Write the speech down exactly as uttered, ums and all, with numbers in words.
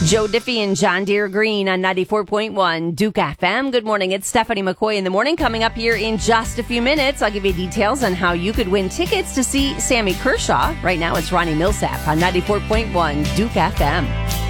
Joe Diffie and John Deere Green on ninety-four point one Duke F M. Good morning. It's Stephanie McCoy in the morning. Coming up here in just a few minutes, I'll give you details on how you could win tickets to see Sammy Kershaw. Right now, it's Ronnie Millsap on ninety-four point one Duke F M.